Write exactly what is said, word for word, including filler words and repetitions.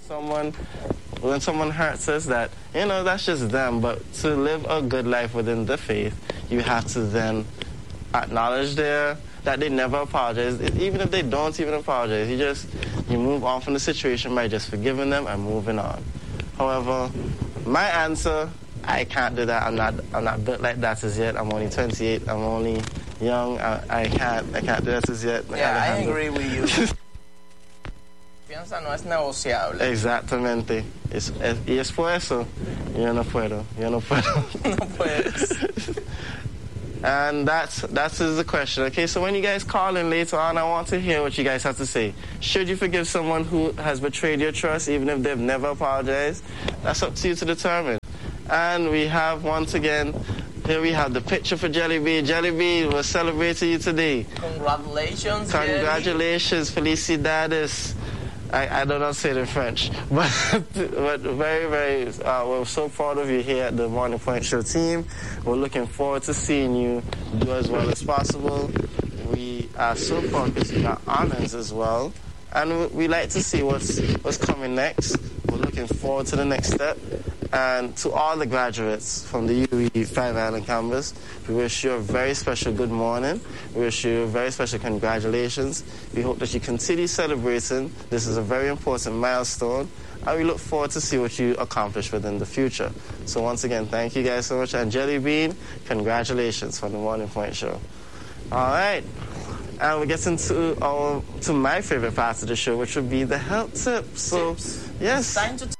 someone, when someone hurts us, that, you know, that's just them. But to live a good life within the faith, you have to then acknowledge their, that they never apologize. Even if they don't even apologize, you just, you move on from the situation by just forgiving them and moving on. However, my answer, I can't do that. I'm not, I'm not built like that as yet. I'm only twenty-eight. I'm only young. I, I can't, I can't do that as yet. Yeah, I, I agree with you. Confianza no es negociable. Exactamente. Es, es, y es por eso, yo no puedo, yo no puedo. No puedes. And that's, that is the question. Okay, so when you guys call in later on, I want to hear what you guys have to say. Should you forgive someone who has betrayed your trust, even if they've never apologized? That's up to you to determine. And we have, once again, here we have the picture for Jelly Bean. Jelly Bean, we're celebrating you today. Congratulations, Congratulations, Jelly. Felicidades. I, I don't know say it in French, but, but very, very, uh, we're so proud of you here at the Morning Point Show team. We're looking forward to seeing you do as well as possible. We are so proud because you got honors as well. And we, we like to see what's, what's coming next. We're looking forward to the next step. And to all the graduates from the U E Five Island campus, we wish you a very special good morning. We wish you a very special congratulations. We hope that you continue celebrating. This is a very important milestone. And we look forward to see what you accomplish within the future. So once again, thank you guys so much. And Jelly Bean, congratulations for the Morning Point Show. All right. And we're getting to, our, to my favorite part of the show, which would be the health tips. So, tips. yes. It's time to